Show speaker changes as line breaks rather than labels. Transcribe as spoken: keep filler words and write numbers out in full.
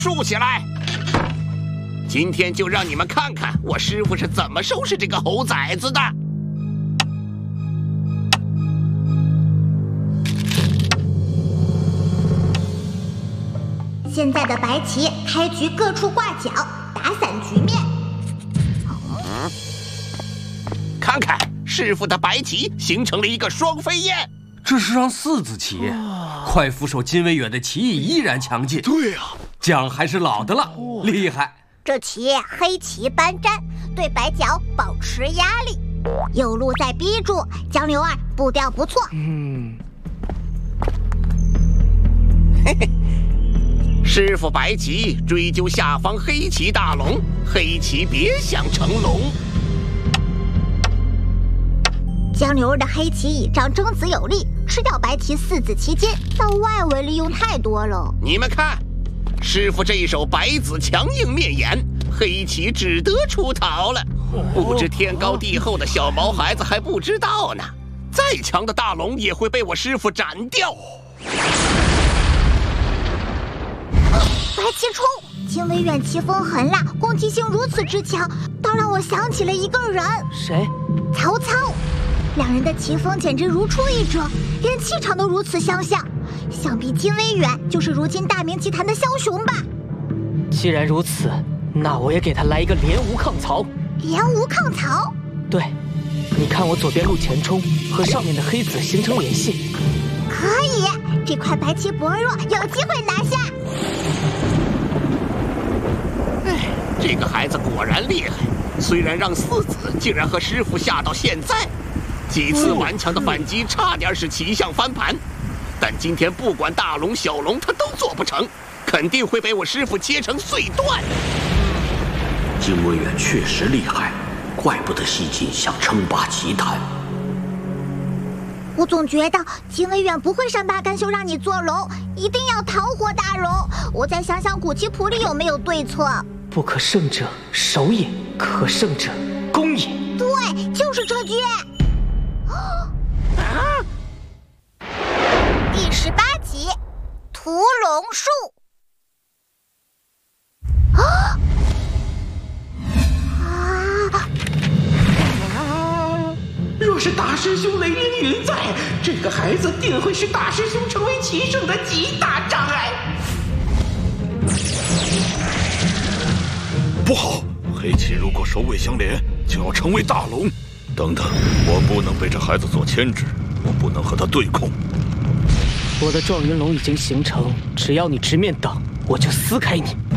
竖起来！今天就让你们看看我师傅是怎么收拾这个猴崽子的。
现在的白棋开局各处挂角，打散局面。
嗯，看看师傅的白棋形成了一个双飞燕。
这是让四子棋，哦、快扶手金威远的棋艺依然强劲。
对呀、啊，
将还是老的了，哦、厉害。
这棋黑棋搬粘，对白角保持压力，有路在逼住，江流儿步调不错。
嗯，
嘿嘿。师傅白棋追究下方黑棋大龙，黑棋别想成龙。
江流儿的黑棋倚仗争子有力，吃掉白棋四子棋筋，到外围利用太多了。
你们看，师傅这一手白子强硬面眼，黑棋只得出逃了。不知天高地厚的小毛孩子还不知道呢，再强的大龙也会被我师傅斩掉。
白棋冲！金威远棋风狠辣，攻击性如此之强，倒让我想起了一个人。
谁？
曹操。两人的棋风简直如出一辙，连气场都如此相像。想必金威远就是如今大明棋坛的枭雄吧？
既然如此，那我也给他来一个连吴抗曹。
连吴抗曹？
对，你看我左边路前冲和上面的黑子形成联系。
可以，这块白棋薄弱，有机会拿下。
哎，这个孩子果然厉害，虽然让四子竟然和师傅下到现在。几次顽强的反击，差点使棋象翻盘，但今天不管大龙小龙，他都做不成，肯定会被我师傅切成碎段。
金威远确实厉害，怪不得西晋想称霸棋坛。
我总觉得金威远不会善罢甘休让你做龙，一定要讨活大龙。我再想想古棋谱里有没有对策。
不可胜者守也，可胜者攻也。
对，就是这句。啊！第十八集，屠龙术。啊！
啊！若是大师兄雷凌云在，这个孩子定会使大师兄成为棋圣的极大障碍。
不好！黑棋如果首尾相连，就要成为大龙。等等，我不能被这孩子所牵制，我不能和他对控。
我的状元龙已经形成，只要你直面等，我就撕开你。